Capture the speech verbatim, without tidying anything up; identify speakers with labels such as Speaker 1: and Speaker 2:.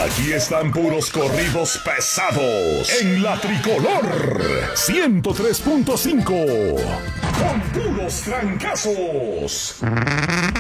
Speaker 1: Aquí están puros corridos pesados en la Tricolor ciento tres punto cinco con puros trancazos.